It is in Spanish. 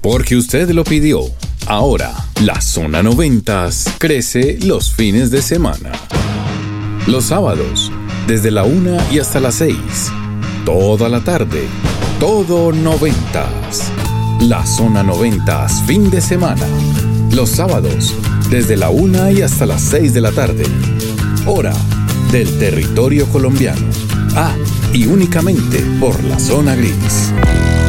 Porque usted lo pidió. Ahora, la Zona 90 crece los fines de semana. Los sábados, desde la 1 y hasta las 6. Toda la tarde, todo 90. La Zona 90 fin de semana. Los sábados, desde la 1 y hasta las 6 de la tarde. Hora del territorio colombiano. Y únicamente por la Zona Gris.